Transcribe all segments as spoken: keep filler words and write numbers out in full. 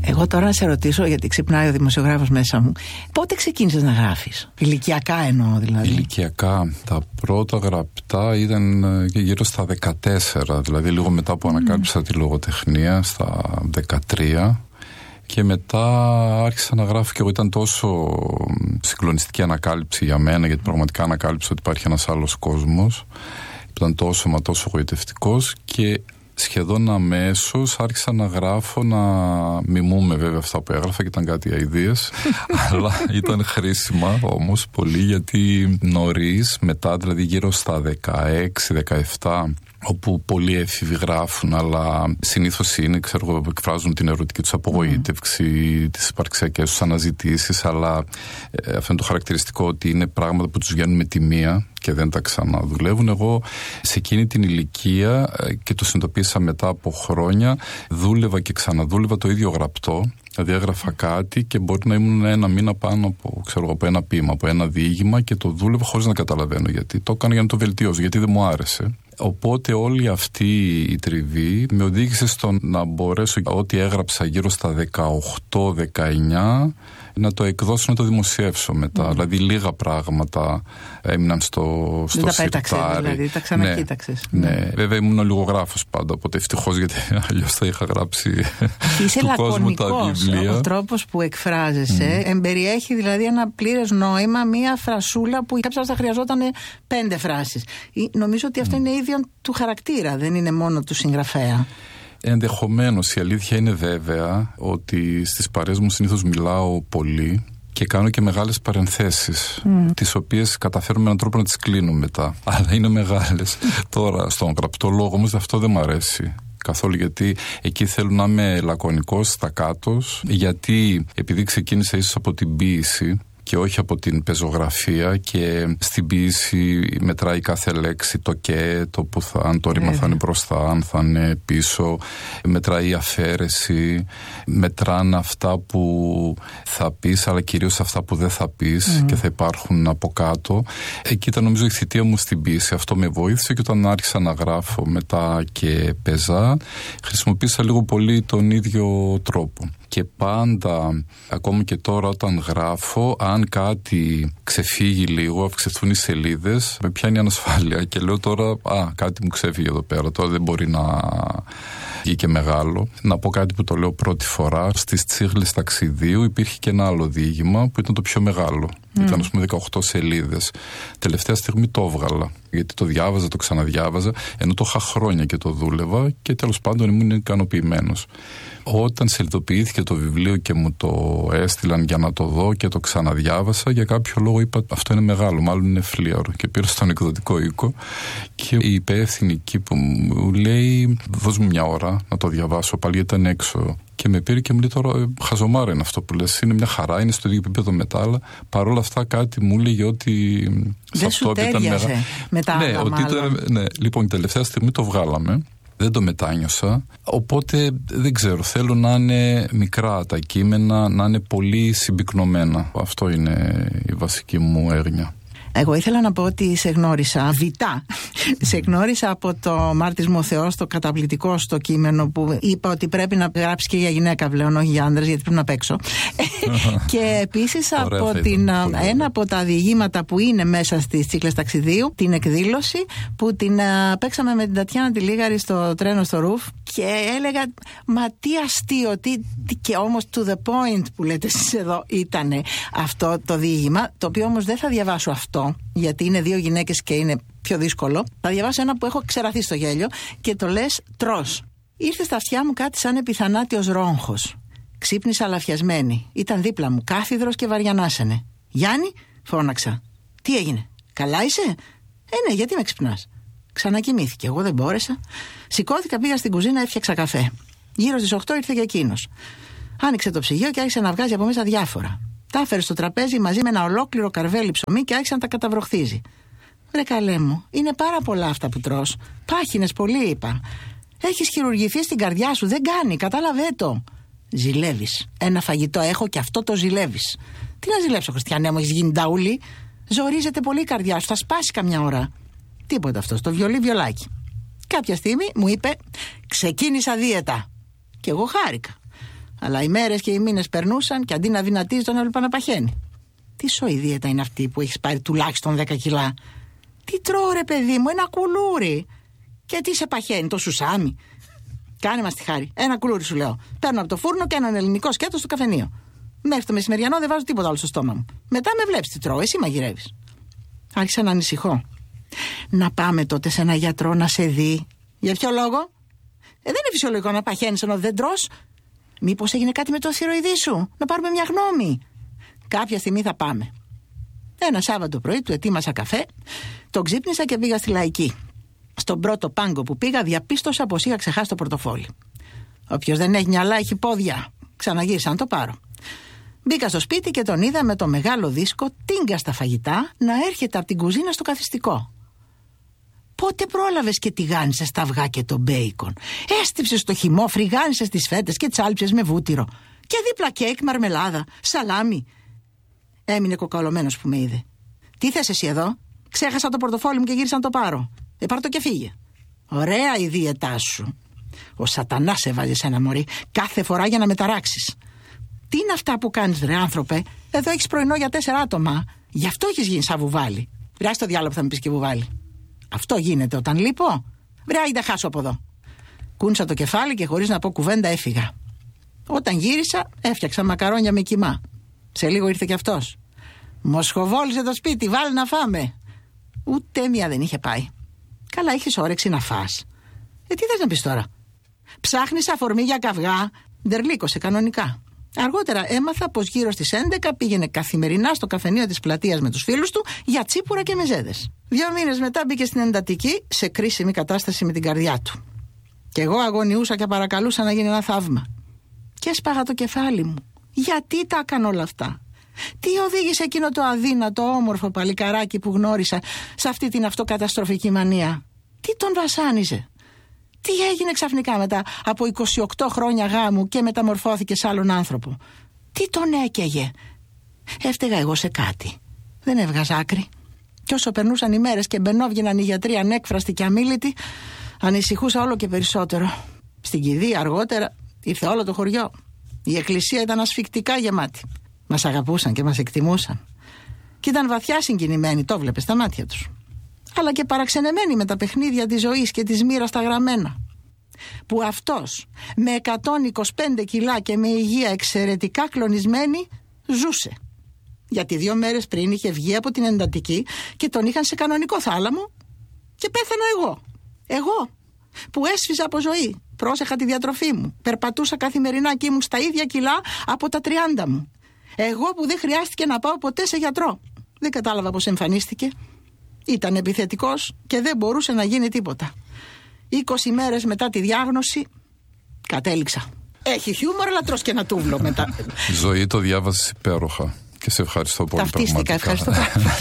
Εγώ τώρα να σε ρωτήσω, γιατί ξυπνάει ο δημοσιογράφος μέσα μου, πότε ξεκίνησες να γράφεις? Ηλικιακά εννοώ δηλαδή. Ηλικιακά. Τα πρώτα γραπτά ήταν γύρω στα δεκατέσσερα, δηλαδή λίγο μετά που mm. ανακάλυψα τη λογοτεχνία, στα δεκατρία. Και μετά άρχισα να γράφω και εγώ. Ήταν τόσο συγκλονιστική ανακάλυψη για μένα, γιατί πραγματικά ανακάλυψα ότι υπάρχει ένας άλλος κόσμος. Ήταν τόσο μα τόσο γοητευτικός και σχεδόν αμέσως άρχισα να γράφω, να μιμούμε βέβαια αυτά που έγραφα και ήταν κάτι αηδίες αλλά ήταν χρήσιμα όμως πολύ, γιατί νωρίς μετά, δηλαδή γύρω στα δεκαέξι δεκαεπτά, όπου πολλοί έφηβοι γράφουν, αλλά συνήθως είναι, ξέρω, εκφράζουν την ερωτική τους απογοήτευξη, mm. τις υπαρξιακές τους αναζητήσεις, αλλά ε, αυτό είναι το χαρακτηριστικό, ότι είναι πράγματα που τους βγαίνουν με τη μία και δεν τα ξαναδουλεύουν. Εγώ σε εκείνη την ηλικία, ε, και το συνειδητοποίησα μετά από χρόνια, δούλευα και ξαναδούλευα το ίδιο γραπτό. Δηλαδή έγραφα κάτι και μπορεί να ήμουν ένα μήνα πάνω από, ξέρω, από ένα ποίημα, από ένα διήγημα, και το δούλευα χωρίς να καταλαβαίνω γιατί. Το έκανα για να το βελτιώσω, γιατί δεν μου άρεσε. Οπότε όλη αυτή η τριβή με οδήγησε στο να μπορέσω ό,τι έγραψα γύρω στα δεκαοκτώ δεκαεννιά να το εκδώσω, να το δημοσιεύσω μετά. Mm. Δηλαδή λίγα πράγματα έμειναν στο, στο δεν σιρτάρι. Τα πέταξες δηλαδή, τα ξανακοίταξες. Ναι, ναι. Βέβαια ήμουν λογογράφος πάντα, οπότε ευτυχώς, γιατί αλλιώς θα είχα γράψει Είσαι του κόσμου τα βιβλία. Ο τρόπος που εκφράζεσαι mm. εμπεριέχει δηλαδή ένα πλήρες νόημα, μία φρασούλα που κάποιος θα χρειαζόταν πέντε φράσεις. Νομίζω ότι αυτό mm. είναι ίδιο του χαρακτήρα, δεν είναι μόνο του συγγραφέα. Ενδεχομένως. Η αλήθεια είναι βέβαια ότι στις παρέες μου συνήθως μιλάω πολύ και κάνω και μεγάλες παρενθέσεις, mm. τις οποίες καταφέρουμε με έναν τρόπο να τις κλείνω μετά. Αλλά είναι μεγάλες. Τώρα, στον γραπτό λόγο όμως αυτό δεν μ' αρέσει καθόλου, γιατί εκεί θέλω να είμαι λακωνικός, στακάτος, γιατί επειδή ξεκίνησα ίσως από την ποίηση και όχι από την πεζογραφία, και στην ποίηση μετράει κάθε λέξη, το και, το που θα, αν το ρήμα θα είναι μπροστά, αν θα είναι πίσω, μετράει η αφαίρεση, μετράνε αυτά που θα πεις, αλλά κυρίως αυτά που δεν θα πεις mm. και θα υπάρχουν από κάτω. Εκεί ήταν νομίζω η θητεία μου στην ποίηση, αυτό με βοήθησε, και όταν άρχισα να γράφω μετά και παίζα, χρησιμοποίησα λίγο πολύ τον ίδιο τρόπο. Και πάντα, ακόμα και τώρα όταν γράφω, αν κάτι ξεφύγει λίγο, αυξηθούν οι σελίδες, με πιάνει ανασφάλεια και λέω τώρα, α, κάτι μου ξέφυγε εδώ πέρα, τώρα δεν μπορεί να βγει και μεγάλο. Να πω κάτι που το λέω πρώτη φορά, στις Τσίγλες Ταξιδίου υπήρχε και ένα άλλο διήγημα που ήταν το πιο μεγάλο. Mm. Ήταν, ας πούμε, δεκαοκτώ σελίδες. Τελευταία στιγμή το έβγαλα, γιατί το διάβαζα, το ξαναδιάβαζα, ενώ το είχα χρόνια και το δούλευα και τέλος πάντων ήμουν ικανοποιημένος. Όταν σελιδοποιήθηκε το βιβλίο και μου το έστειλαν για να το δω και το ξαναδιάβασα, για κάποιο λόγο είπα αυτό είναι μεγάλο, μάλλον είναι φλίαρο, και πήρα στον εκδοτικό οίκο και η υπεύθυνη εκεί που μου λέει δώσ' μου μια ώρα να το διαβάσω, πάλι γιατί ήταν έξω, και με πήρε και μου λέει τώρα ε, χαζομάρα είναι αυτό που λες, είναι μια χαρά, είναι στο ίδιο επίπεδο μετά, αλλά παρόλα αυτά κάτι μου έλεγε ότι δεν σου τέριαζε μετά. Ναι, ότι ήταν, ναι, λοιπόν, την τελευταία στιγμή το βγάλαμε. Δεν το μετάνιωσα, οπότε δεν ξέρω, θέλω να είναι μικρά τα κείμενα, να είναι πολύ συμπυκνωμένα. Αυτό είναι η βασική μου έγνοια. Εγώ ήθελα να πω ότι σε γνώρισα βιτά. Σε γνώρισα από το Μάρτης μου ο Θεός, το καταπληκτικό στο κείμενο που είπα ότι πρέπει να γράψει και για γυναίκα πλέον, όχι για άντρες, γιατί πρέπει να παίξω. Και επίσης από την, ένα από τα διηγήματα που είναι μέσα στις Τσίγλες Ταξιδίου, την εκδήλωση που την παίξαμε με την Τατιάνα τη Λίγαρη στο τρένο στο Ρουφ, και έλεγα μα τι αστείο, τι, τι, και όμως to the point που λέτε εσείς εδώ ήτανε αυτό το διήγημα, το οποίο όμως δεν θα διαβάσω αυτό, γιατί είναι δύο γυναίκες και είναι πιο δύσκολο. Θα διαβάσω ένα που έχω ξεραθεί στο γέλιο και το λες τρως. Ήρθε στα αυτιά μου κάτι σαν επιθανάτιος ρόγχος. Ξύπνησα αλαφιασμένη. Ήταν δίπλα μου, κάθιδρος και βαριανάσαινε. Γιάννη, φώναξα. Τι έγινε, καλά είσαι? Ε, ναι, γιατί με ξυπνάς? Ξανακοιμήθηκε. Εγώ δεν μπόρεσα. Σηκώθηκα, πήγα στην κουζίνα, έφτιαξα καφέ. Γύρω στις οκτώ ήρθε και εκείνος. Άνοιξε το ψυγείο και άρχισε να βγάζει από μέσα διάφορα. Τα έφερε στο τραπέζι μαζί με ένα ολόκληρο καρβέλι ψωμί και άρχισε να τα καταβροχθίζει. Βρε καλέ μου, είναι πάρα πολλά αυτά που τρως. Πάχινες πολύ, είπα. Έχεις χειρουργηθεί στην καρδιά σου, δεν κάνει, κατάλαβε το. Ζηλεύεις. Ένα φαγητό έχω και αυτό το ζηλεύεις. Τι να ζηλέψω, Χριστιανέ μου, έχεις γίνει νταούλη? Ζορίζεται πολύ η καρδιά σου, θα σπάσει καμιά ώρα. Τίποτα αυτό, στο βιολί βιολάκι. Κάποια στιγμή μου είπε, ξεκίνησα δίαιτα. Και εγώ χάρηκα. Αλλά οι μέρες και οι μήνες περνούσαν και αντί να δυνατίζει τον έβλεπα να παχαίνει. Τι σοϊδίαιτα είναι αυτή που έχεις πάρει τουλάχιστον δέκα κιλά? Τι τρώω ρε παιδί μου, ένα κουλούρι. Και τι σε παχαίνει, το σουσάμι? Κάνε μας τη χάρη. Ένα κουλούρι σου λέω. Παίρνω από το φούρνο και έναν ελληνικό σκέτο στο καφενείο. Μέχρι το μεσημεριανό δεν βάζω τίποτα άλλο στο στόμα μου. Μετά με βλέπεις τι τρώω, εσύ μαγειρεύεις. Άρχισα να ανησυχώ. Να πάμε τότε σε ένα γιατρό να σε δει. Για ποιο λόγο? Ε, δεν είναι φυσιολογικό να παχαίνεις ενώ δεν τρως. Μήπως έγινε κάτι με το θηροειδή σου? Να πάρουμε μια γνώμη. Κάποια στιγμή θα πάμε. Ένα Σάββατο πρωί του ετοίμασα καφέ, τον ξύπνησα και πήγα στη Λαϊκή. Στον πρώτο πάγκο που πήγα, διαπίστωσα πως είχα ξεχάσει το πορτοφόλι. Όποιος δεν έχει μυαλά έχει πόδια. Ξαναγύρισα να το πάρω. Μπήκα στο σπίτι και τον είδα με το μεγάλο δίσκο τίγκα στα φαγητά να έρχεται από την κουζίνα στο καθιστικό. Πότε πρόλαβες και τηγάνισες τα αυγά και το μπέικον? Έστυψες το χυμό, φρυγάνισες τις φέτες και τσάλψες με βούτυρο. Και δίπλα κέικ, μαρμελάδα, σαλάμι. Έμεινε κοκαλωμένος που με είδε. Τι θες εσύ εδώ? Ξέχασα το πορτοφόλι μου και γύρισα να το πάρω. Ε, πάρ' το και φύγε. Ωραία η δίαιτά σου. Ο σατανάς έβαζε σε ένα μωρί κάθε φορά για να με ταράξεις. Τι είναι αυτά που κάνεις ρε άνθρωπε? Εδώ έχεις πρωινό για τέσσερα άτομα. Γι' αυτό έχεις γίνει σαν βουβάλι. Βράζει το διάλογο που θα με πεις και βουβάλι. Αυτό γίνεται όταν λείπω. Βράζει τα χάσω από εδώ. Κούνησα το κεφάλι και χωρίς να πω κουβέντα έφυγα. Όταν γύρισα έφτιαξα μακαρόνια με κιμά. Σε λίγο ήρθε κι αυτός. Μοσχοβόλησε το σπίτι, βάλει να φάμε. Ούτε μία δεν είχε πάει. Καλά, είχες όρεξη να φας? Ε, τι θες να πεις τώρα? Ψάχνεις αφορμή για καυγά? Ντερλίκωσε κανονικά. Αργότερα έμαθα πως γύρω στις έντεκα πήγαινε καθημερινά στο καφενείο της πλατείας με τους φίλους του για τσίπουρα και μεζέδες. Δύο μήνες μετά μπήκε στην εντατική σε κρίσιμη κατάσταση με την καρδιά του. Και εγώ αγωνιούσα και παρακαλούσα να γίνει ένα θαύμα. Και έσπαγα το κεφάλι μου. Γιατί τα έκανε όλα αυτά? Τι οδήγησε εκείνο το αδύνατο όμορφο παλικαράκι που γνώρισα σε αυτή την αυτοκαταστροφική μανία? Τι τον βασάνιζε? Τι έγινε ξαφνικά μετά από είκοσι οκτώ χρόνια γάμου και μεταμορφώθηκε σε άλλον άνθρωπο? Τι τον έκαιγε? Έφταιγα εγώ σε κάτι? Δεν έβγαζα άκρη. Και όσο περνούσαν οι μέρες και μπαινόβγαιναν οι γιατροί ανέκφραστοι και αμίλητοι, ανησυχούσα όλο και περισσότερο. Στην κηδεία αργότερα ήρθε όλο το χωριό. Η εκκλησία ήταν ασφικτικά γεμάτη. Μας αγαπούσαν και μας εκτιμούσαν. Και ήταν βαθιά συγκινημένοι, το βλέπε στα μάτια τους. Αλλά και παραξενεμένοι με τα παιχνίδια της ζωής και της μοίρας τα γραμμένα. Που αυτός με εκατόν είκοσι πέντε κιλά και με υγεία εξαιρετικά κλονισμένη ζούσε. Γιατί δύο μέρες πριν είχε βγει από την εντατική και τον είχαν σε κανονικό θάλαμο και πέθανα εγώ. Εγώ που έσφιζα από ζωή. Πρόσεχα τη διατροφή μου. Περπατούσα καθημερινά και ήμουν στα ίδια κιλά από τα τριάντα μου. Εγώ που δεν χρειάστηκε να πάω ποτέ σε γιατρό. Δεν κατάλαβα πως εμφανίστηκε. Ήταν επιθετικός και δεν μπορούσε να γίνει τίποτα. είκοσι μέρες μετά τη διάγνωση κατέληξα. Έχει χιούμορ, αλλά τρως και ένα τούβλο μετά. Ζωή, το διάβασες υπέροχα και σε ευχαριστώ πολύ. Ταυτίστηκα, ευχαριστώ πολύ.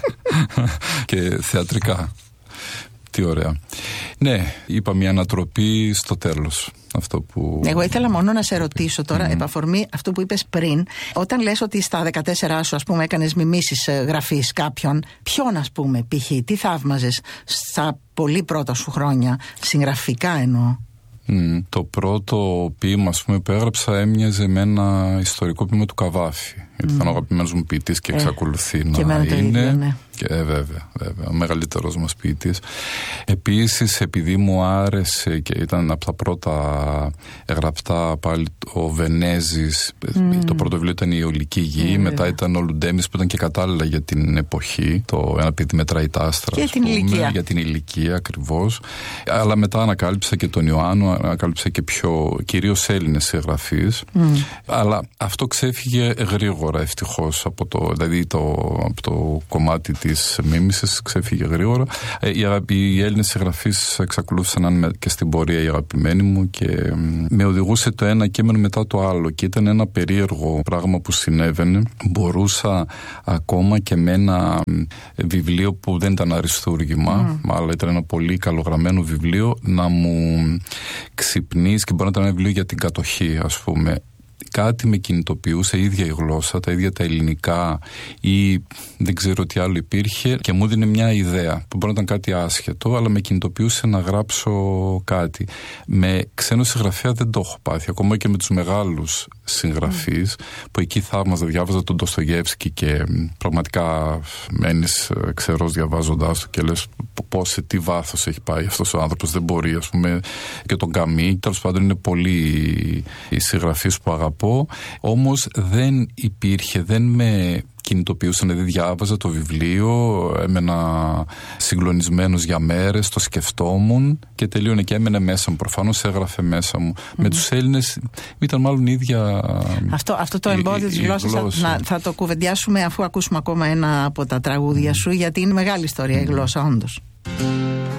Και θεατρικά. Τι ωραία. Ναι, είπα μια ανατροπή στο τέλος. Αυτό που... Εγώ ήθελα μόνο να σε ρωτήσω τώρα, mm. επ' αφορμή αυτό που είπες πριν, όταν λες ότι στα δεκατέσσερα σου, ας πούμε, έκανες μιμήσεις γραφής κάποιον, ποιον, ας πούμε, π.χ., τι θαύμαζες στα πολύ πρώτα σου χρόνια, συγγραφικά εννοώ? Mm, το πρώτο ποίημα, ας πούμε, που έγραψα έμοιαζε με ένα ιστορικό ποίημα του Καβάφη. Γιατί mm. ήταν ο αγαπημένος μου ποιητής και εξακολουθεί ε, να και είναι. Το ίδιο, ναι. Και, ε, βέβαια, βέβαια, ο μεγαλύτερος μας ποιητής. Επίσης, επειδή μου άρεσε και ήταν από τα πρώτα γραπτά πάλι ο Βενέζης, mm. το πρώτο βιβλίο ήταν η Αιωλική Γη, mm. μετά ήταν ο Λουντέμις που ήταν και κατάλληλα για την εποχή, το ένα παιδί μετράει τα άστρα, και την πούμε, ηλικία. Για την ηλικία ακριβώς. Αλλά μετά ανακάλυψα και τον Ιωάννου, ανακάλυψα και πιο κυρίως Έλληνες συγγραφείς. Mm. Αλλά αυτό ξέφυγε γρήγορα ευτυχώς από το, δηλαδή το, από το κομμάτι της μίμησης ξέφυγε γρήγορα. Οι, οι Έλληνες συγγραφείς εξακολούθησαν να είναι και στην πορεία οι αγαπημένοι μου και με οδηγούσε το ένα κείμενο μετά το άλλο και ήταν ένα περίεργο πράγμα που συνέβαινε. Μπορούσα ακόμα και με ένα βιβλίο που δεν ήταν αριστούργημα, mm. αλλά ήταν ένα πολύ καλογραμμένο βιβλίο, να μου ξυπνήσει, και μπορεί να ήταν ένα βιβλίο για την κατοχή, ας πούμε. κάτι με κινητοποιούσε, η ίδια η γλώσσα, τα ίδια τα ελληνικά ή δεν ξέρω τι άλλο υπήρχε και μου έδινε μια ιδέα που μπορεί να ήταν κάτι άσχετο, αλλά με κινητοποιούσε να γράψω κάτι. Με ξένο συγγραφέα δεν το έχω πάθει, ακόμα και με τους μεγάλους συγγραφείς mm. που εκεί θαύμαζα, διάβαζα τον Ντοστογιεύσκι και πραγματικά μένεις ξερός διαβάζοντάς του και λες πώς, σε τι βάθος έχει πάει αυτός ο άνθρωπος, δεν μπορεί, ας πούμε, και τον Καμί. Τέλος πάντων είναι πολλοί οι συγγραφείς που αγαπώ, όμως δεν υπήρχε, δεν με κινητοποιούσε, δηλαδή διάβαζα το βιβλίο, έμενα συγκλονισμένος για μέρες, το σκεφτόμουν και τελείωνε και έμενε μέσα μου, προφανώς έγραφε μέσα μου. Mm. Με τους Έλληνες ήταν μάλλον η ίδια αυτό, αυτό το εμπόδιο της γλώσσας θα, θα το κουβεντιάσουμε αφού ακούσουμε ακόμα ένα από τα τραγούδια mm. σου, γιατί είναι μεγάλη ιστορία mm. η γλώσσα όντως.